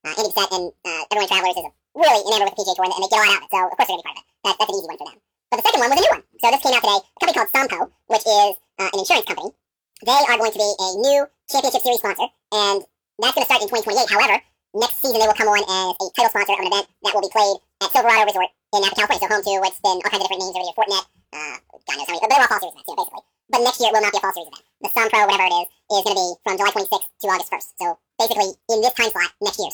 Andy Bissett and Everyone Travelers is really enamored with the PGA Tour, and they get a lot out of it. So of course they're going to be part of it. That's an easy one for them. But the second one was a new one. So this came out today. A company called Sompo, which is an insurance company. They are going to be a new Championship Series sponsor, and that's going to start in 2028. However, next season they will come on as a title sponsor of an event that will be played at Silverado Resort in Napa, California. So home to what's been all kinds of different names over here, Fortinet, God knows how many, but they're all fall series events, basically. But next year it will not be a fall series event. The Sun Pro, whatever it is going to be from July 26th to August 1st. So basically in this time slot next year.